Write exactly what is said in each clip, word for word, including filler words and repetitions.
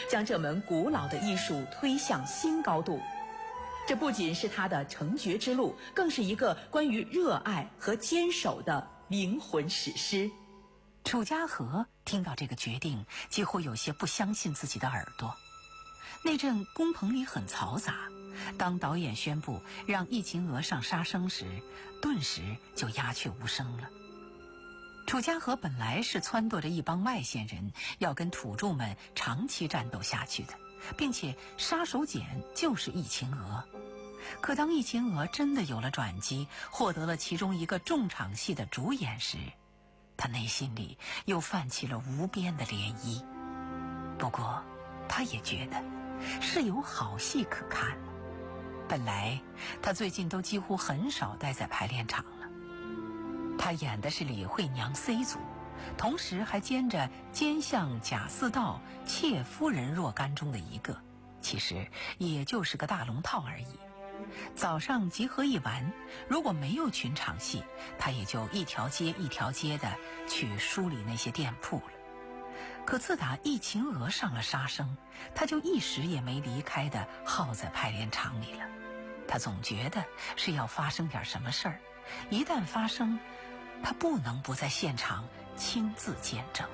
将这门古老的艺术推向新高度。这不仅是他的成绝之路，更是一个关于热爱和坚守的灵魂史诗。 楚家河听到这个决定，几乎有些不相信自己的耳朵。那阵工棚里很嘈杂，当导演宣布让易秦娥上杀生时，顿时就鸦雀无声了。楚家河本来是撺掇着一帮外县人要跟土著们长期战斗下去的，并且杀手锏就是易秦娥。可当易秦娥真的有了转机，获得了其中一个重场戏的主演时，他内心里又泛起了无边的涟漪。不过他也觉得是有好戏可看。本来他最近都几乎很少待在排练场了。他演的是李慧娘 C 组，同时还兼着奸相贾似道、妾夫人若干中的一个，其实也就是个大龙套而已。早上集合一完，如果没有群场戏，他也就一条街一条街的去梳理那些店铺了。可自打易秦娥上了杀生，他就一时也没离开的耗在排练场里了。他总觉得是要发生点什么事儿，一旦发生，他不能不在现场亲自见证。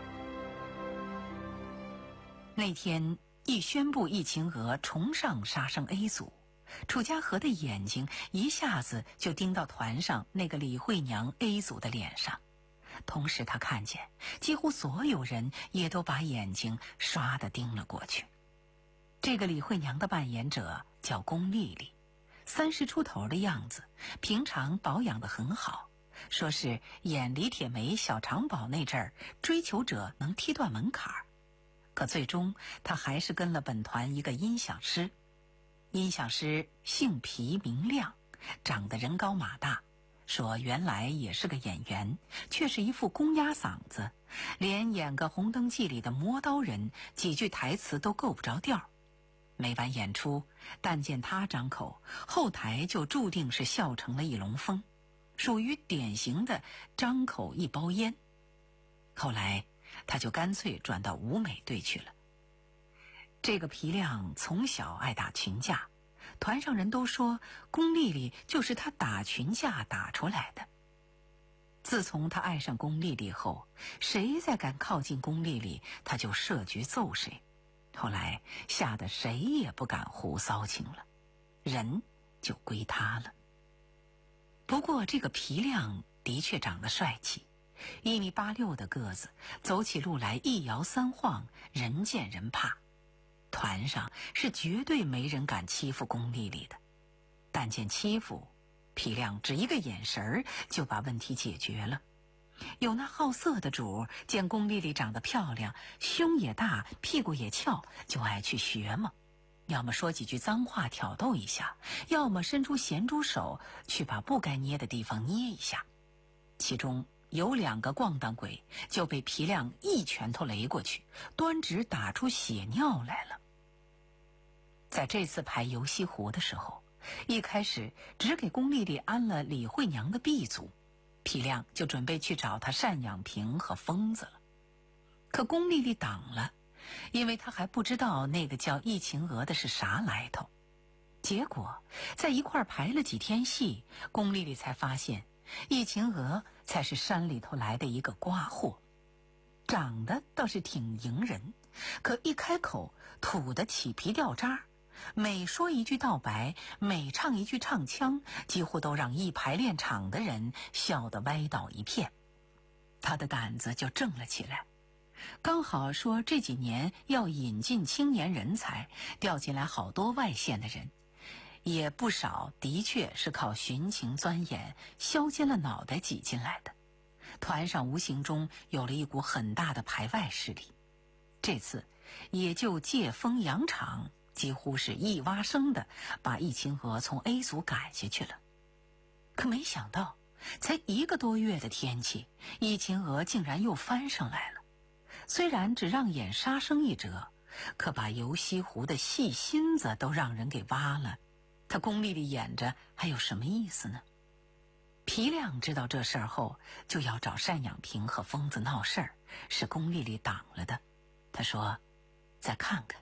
那天一宣布易秦娥重上杀生 A 组，楚家河的眼睛一下子就盯到团上那个李慧娘 A 组的脸上，同时他看见几乎所有人也都把眼睛唰地盯了过去。这个李慧娘的扮演者叫龚丽丽，三十出头的样子，平常保养得很好，说是演李铁梅、小长宝那阵儿，追求者能踢断门槛儿。可最终她还是跟了本团一个音响师。音响师姓皮名亮，长得人高马大，说原来也是个演员，却是一副公鸭嗓子，连演个《红灯记》里的磨刀人几句台词都够不着调。每晚演出，但见他张口，后台就注定是笑成了一龙凤，属于典型的张口一包烟。后来他就干脆转到舞美队去了。这个皮亮从小爱打群架，团上人都说龚丽丽就是他打群架打出来的。自从他爱上龚丽丽后，谁再敢靠近龚丽丽，他就设局揍谁。后来吓得谁也不敢胡骚情了，人就归他了。不过这个皮亮的确长得帅气，一米八六的个子，走起路来一摇三晃，人见人怕。团上是绝对没人敢欺负龚丽丽的，但见欺负，皮亮只一个眼神儿就把问题解决了。有那好色的主见龚丽丽长得漂亮，胸也大，屁股也翘，就爱去学嘛，要么说几句脏话挑逗一下，要么伸出咸猪手去把不该捏的地方捏一下。其中有两个咣当鬼就被皮亮一拳头擂过去，端直打出血尿来了。在这次排游西湖的时候，一开始只给龚丽丽安了李慧娘的 B 组，皮亮就准备去找他单养平和疯子了。可龚丽丽挡了，因为他还不知道那个叫易秦娥的是啥来头。结果在一块排了几天戏，龚丽丽才发现易秦娥才是山里头来的一个瓜货，长得倒是挺迎人，可一开口吐得起皮掉渣，每说一句道白，每唱一句唱腔，几乎都让一排练场的人笑得歪倒一片。他的胆子就正了起来，刚好说这几年要引进青年人才，调进来好多外县的人，也不少的确是靠寻情钻研削尖了脑袋挤进来的。团上无形中有了一股很大的排外势力，这次也就借风扬场，几乎是一挖生的把易秦娥从 A 组赶下去了。可没想到才一个多月的天气，易秦娥竟然又翻上来了。虽然只让演杀生一折，可把游西湖的戏心子都让人给挖了，他龚丽丽演着还有什么意思呢？皮亮知道这事儿后，就要找单养平和疯子闹事儿，是龚丽丽挡了的。他说再看看。